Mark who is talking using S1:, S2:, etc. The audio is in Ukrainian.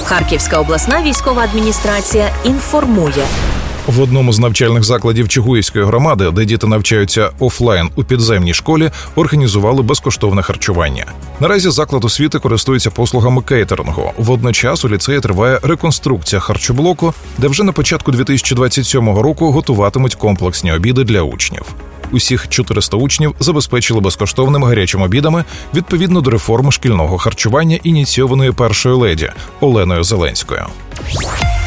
S1: Харківська обласна військова адміністрація інформує.
S2: В одному з навчальних закладів Чугуївської громади, де діти навчаються офлайн у підземній школі, організували безкоштовне харчування. Наразі заклад освіти користується послугами кейтерингу. Водночас у ліцеї триває реконструкція харчоблоку, де вже на початку 2027 року готуватимуть комплексні обіди для учнів. Усіх 400 учнів забезпечили безкоштовними гарячими обідами відповідно до реформи шкільного харчування, ініційованої першою леді Оленою Зеленською.